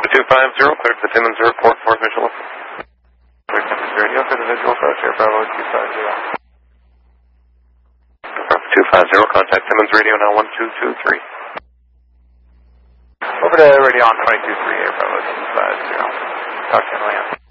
Bravo 250, cleared the Timmins Report for visual. Clear Timmins Radio for the visual approach here, Bravo 250. Bravo 250, contact Timmins Radio now 1223. Over to radio on 22.3 here, Bravo 250. Talk to you later.